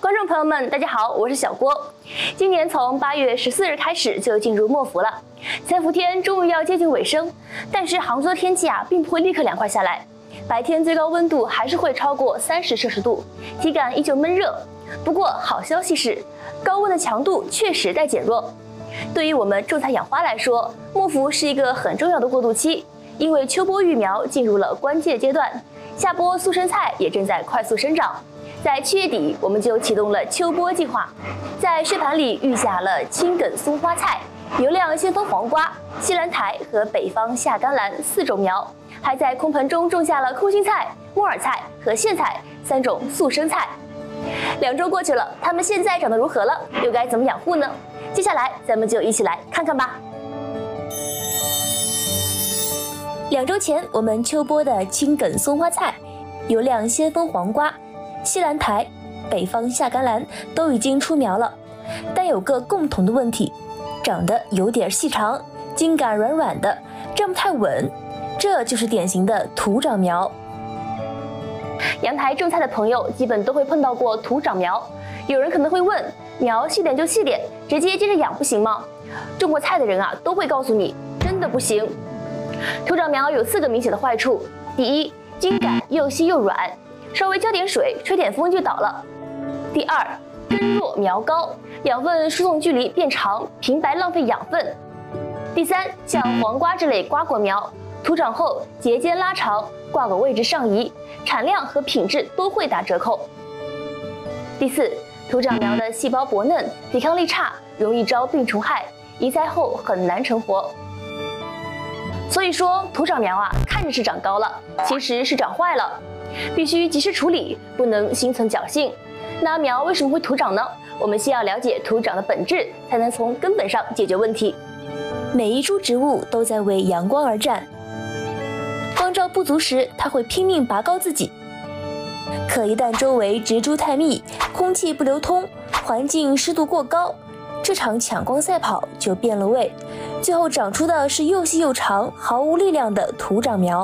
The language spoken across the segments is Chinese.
观众朋友们，大家好，我是小郭。今年从8月14日开始就进入末伏了，潜伏天终于要接近尾声，但是杭州的天气并不会立刻凉快下来，白天最高温度还是会超过30摄氏度，体感依旧闷热。不过好消息是，高温的强度确实在减弱。对于我们种菜养花来说，末伏是一个很重要的过渡期，因为秋播育苗进入了关键阶段，夏播速生菜也正在快速生长。在7月底，我们就启动了秋播计划，在血盘里预下了青梗松花菜、油亮先锋黄瓜、西兰苔和北方夏甘蓝4种苗，还在空盆中种下了空心菜、木耳菜和苋菜3种速生菜。2周过去了，它们现在长得如何了？又该怎么养护呢？接下来咱们就一起来看看吧。2周前，我们秋播的青梗松花菜、油亮先锋黄瓜、西兰苔、北方夏甘蓝都已经出苗了，但有个共同的问题，长得有点细长，茎秆软软的，站不太稳，这就是典型的土长苗。阳台种菜的朋友基本都会碰到过土长苗，有人可能会问，苗细点就细点，直接接着养不行吗？种过菜的人都会告诉你，真的不行。土长苗有4个明显的坏处：第一，茎秆又细又软，稍微浇点水，吹点风就倒了。第二，根弱苗高，养分输送距离变长，平白浪费养分。第三，像黄瓜这类瓜果苗，土长后节间拉长，挂果位置上移，产量和品质都会打折扣。第四，土长苗的细胞薄嫩，抵抗力差，容易招病虫害，移栽后很难成活。所以说，土长苗看着是长高了，其实是长坏了。必须及时处理，不能心存侥幸。那苗为什么会土长呢？我们先要了解土长的本质，才能从根本上解决问题。每一株植物都在为阳光而战，光照不足时，它会拼命拔高自己。可一旦周围植株太密，空气不流通，环境湿度过高，这场抢光赛跑就变了味，最后长出的是又细又长、毫无力量的土长苗。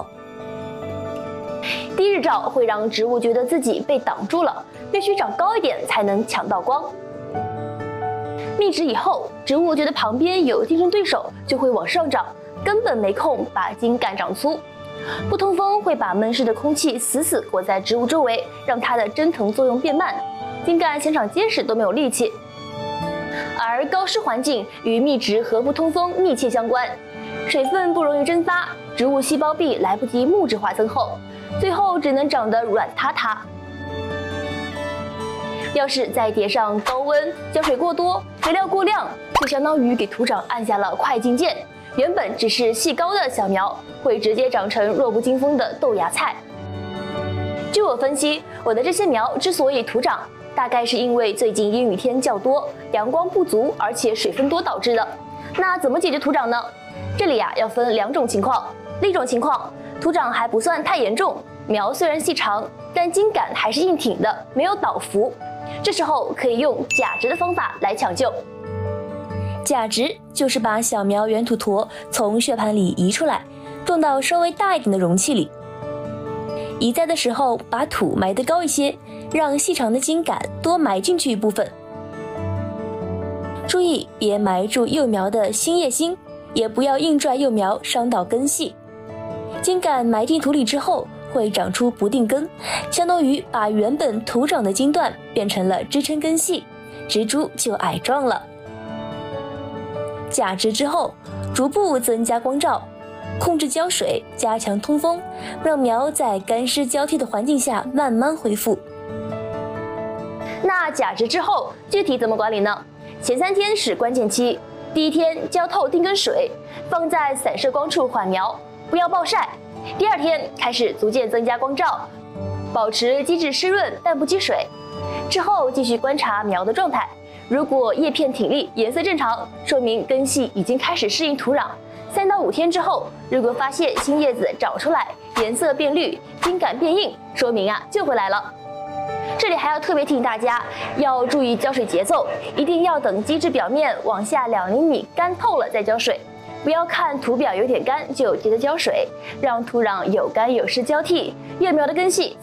低日照会让植物觉得自己被挡住了，必须长高一点才能抢到光。密植以后，植物觉得旁边有竞争对手，就会往上长，根本没空把茎秆长粗。不通风会把闷湿的空气死死裹在植物周围，让它的蒸腾作用变慢，茎秆想长结实都没有力气。而高湿环境与密植和不通风密切相关，水分不容易蒸发，植物细胞壁来不及木质化增厚，最后只能长得软塌塌。要是再叠上高温、浇水过多、肥料过量，就相当于给土长按下了快进键，原本只是细高的小苗，会直接长成弱不禁风的豆芽菜。据我分析，我的这些苗之所以土长，大概是因为最近阴雨天较多，阳光不足，而且水分多导致的。那怎么解决土长呢？这里要分2种情况。第一种情况，土长还不算太严重，苗虽然细长，但茎秆还是硬挺的，没有倒伏。这时候可以用假植的方法来抢救。假植就是把小苗圆土坨从血盘里移出来，种到稍微大一点的容器里。移栽的时候把土埋得高一些，让细长的茎秆多埋进去一部分。注意别埋住幼苗的新叶心，也不要硬拽幼苗伤到根系。茎秆埋进土里之后会长出不定根，相当于把原本土长的茎段变成了支撑根系，植株就矮壮了。假植之后，逐步增加光照，控制浇水，加强通风，让苗在干湿交替的环境下慢慢恢复。那假植之后具体怎么管理呢？前3天是关键期，第1天浇透定根水，放在散射光处缓苗，不要暴晒。第2天开始逐渐增加光照，保持基质湿润但不积水。之后继续观察苗的状态，如果叶片挺立，颜色正常，说明根系已经开始适应土壤。3到5天之后，如果发现新叶子长出来，颜色变绿，茎秆变硬，说明救回来了。这里还要特别提醒大家，要注意浇水节奏，一定要等基质表面往下2厘米干透了再浇水。不要看土表有点干就急着浇水，让土壤有干有湿交替，幼苗的根系